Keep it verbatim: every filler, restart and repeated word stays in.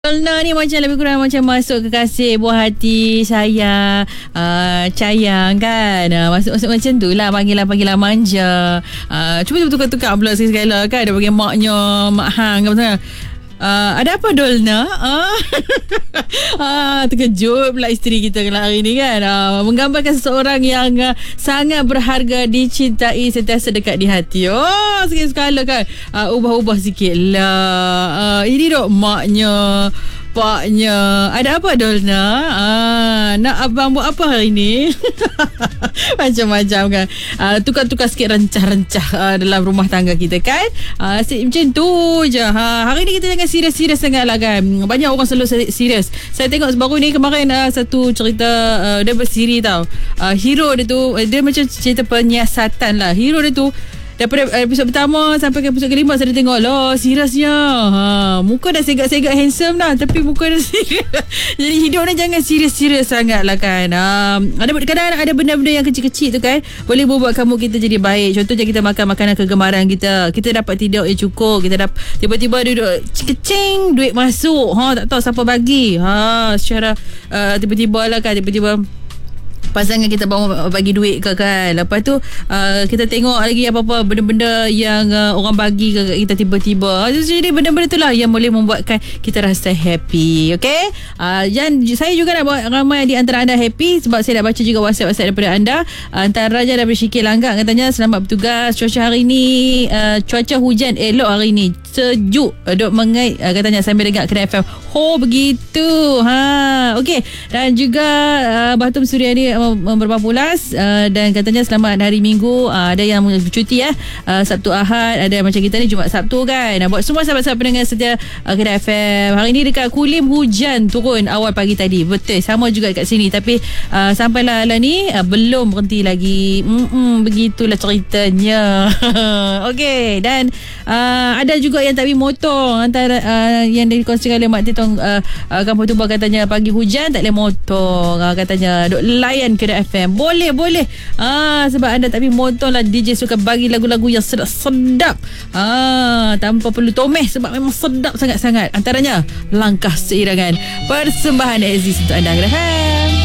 Dolna ni macam lebih kurang macam masuk kekasih, buah hati, sayang, uh, cayang kan. Uh, masuk-masuk macam tu lah, panggilan-panggilan manja. Uh, cuba tukar-tukar pula sekali-sekala kan. Dia panggil maknya, mak hang kan. Betul. Uh, ada apa Dolna? Uh, uh, terkejut pula isteri kita hari ni kan. Uh, menggambarkan seseorang yang uh, sangat berharga, dicintai, sentiasa dekat di hati. Oh, sekali-sekala kan. Uh, ubah-ubah sikit lah. Uh, ini dok maknya, paknya. Ada apa Dolna? Ah, nak abang buat apa hari ni? Macam-macam kan. Ah, tukar-tukar sikit rencah-rencah ah, dalam rumah tangga kita kan. Ah, macam tu je. Ha, hari ni kita jangan serius-serius sangat lah kan. Banyak orang selalu serius. Saya tengok baru ni kemarin ah, satu cerita ah, dia bersiri tau. Ah, hero dia tu, dia macam cerita penyiasatan lah. Hero dia tu daripada episod pertama sampai ke episod kelima saya tengok loh, seriusnya. Ha, muka dah segak-segak handsome dah, tapi muka dah serius. Jadi hidup ni jangan serius-serius sangat lah kan. Ha, ada kadang ada benda-benda yang kecil-kecil tu kan boleh buat kamu kita jadi baik. Contohnya kita makan makanan kegemaran kita, kita dapat tidur yang cukup, kita dapat tiba-tiba duduk kecing, duit masuk. Ha, tak tahu siapa bagi. Ha, secara uh, tiba-tiba lah kan, tiba-tiba pasangan kita bawa bagi duit ke kan. Lepas tu uh, kita tengok lagi apa-apa benda-benda yang uh, orang bagi ke kita tiba-tiba. Jadi benda-benda tu lah yang boleh membuatkan kita rasa happy. Okay, uh, dan saya juga nak buat ramai di antara anda happy, sebab saya dah baca juga WhatsApp-WhatsApp daripada anda. uh, Antara daripada Syikir Langgang katanya selamat bertugas, cuaca hari ni uh, cuaca hujan elok hari ni, sejuk, uh, duk mengait uh, katanya sambil dengar Kedah F M. Oh begitu. Ha, okey. Dan juga uh, Batum Suryani berpapulas uh, dan katanya selamat hari Minggu. Uh, ada yang bercuti ya, uh, Sabtu Ahad, ada macam kita ni Jumaat Sabtu kan. Uh, buat semua sahabat-sahabat pendengar setia uh, Kedah F M. Hari ni dekat Kulim hujan turun awal pagi tadi. Betul, sama juga dekat sini. Tapi uh, sampailah lah ni uh, belum berhenti lagi. Mm-mm, begitulah ceritanya. Okey, dan uh, ada juga yang tak pergi motor antara uh, yang dikongsikan oleh Mak Titong uh, uh, Kampung Tuba, katanya pagi hujan tak boleh motor. Uh, katanya duk layan Kedah F M. Boleh, boleh. Ah, sebab anda tak pergi motor lah, D J suka bagi lagu-lagu yang sedap-sedap. Ah, tanpa perlu tomeh, sebab memang sedap sangat-sangat. Antaranya Langkah Seirangan, persembahan Aziz untuk anda Kedah F M.